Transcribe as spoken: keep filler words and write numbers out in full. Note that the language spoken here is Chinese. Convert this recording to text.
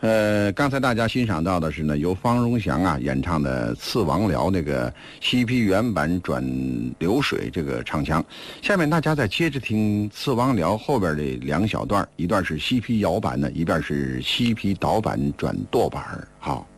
呃，刚才大家欣赏到的是呢，由方荣祥啊演唱的《次王僚》那个西皮原版转流水这个唱腔。下面大家再接着听《次王僚》后边的两小段，一段是西皮摇版的，一段是西皮导版转舵版。好。